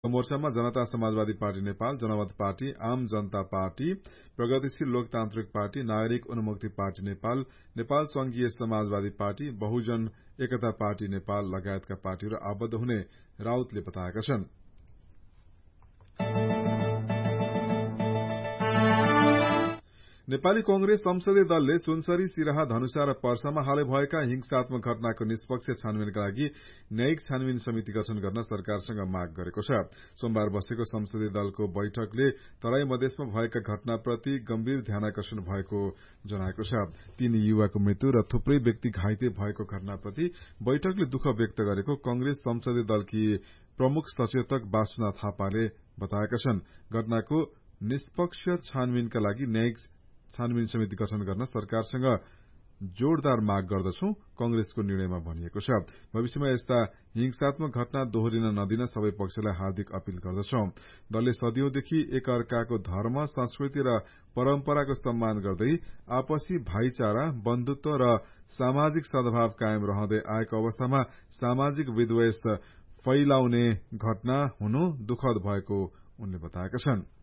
मोर्चामा जनता समाजवादी party Nepal, जनमत party, आम जनता party, प्रगतिशील लोकतान्त्रिक पार्टी, नागरिक उन्मुक्ति पार्टी नेपाल, नेपाल संघीय समाजवादी पार्टी, बहुजन एकता पार्टी नेपाल लगायतका पार्टीहरू आबद्ध हुने राउतले बताएका छन्। नेपाली कंग्रेस संसदीय दलले सुनसरी, सिराहा, धनुषा र पर्सामा हालै भएका हिंसात्मक घटनाको निष्पक्ष छानबिनका लागि न्यायिक छानबिन समिति गठन गर्न सरकारसँग माग गरेको छ। सोमबार बसेको संसदीय दलको बैठकले तराई मधेसमा भएका घटनाप्रति गम्भीर ध्यानाकर्षण भएको जनाएको छ। 3 युवाको मृत्यु र थुप्रै व्यक्ति घाइते भएको घटनाप्रति बैठकले दुःख व्यक्त गरेको कंग्रेस संसदीय दलकी प्रमुख सचेतक वासुना थापाले बताएका छन्। घटनाको निष्पक्ष छानबिनका लागि न्यायिक छानबिन समिति गठन गर्न सरकारसँग जोरदार माग गर्दछौ, कंग्रेसको निर्णयमा भनिएको छ। भविष्यमा यस्ता हिंसात्मक घटना दोहोरिन नदिन सबै पक्षलाई हार्दिक अपील गर्दछौ। दलले सदियौंदेखि एक अर्काको धर्म, संस्कृति र परम्पराको सम्मान गर्दै आपसी भाइचारा, बन्धुत्व र सामाजिक सद्भाव कायम रहँदै आएको अवस्थामा सामाजिक विद्वेष फैलाउने घटना हुनु दुःखद भएको उनले बताएका छन्।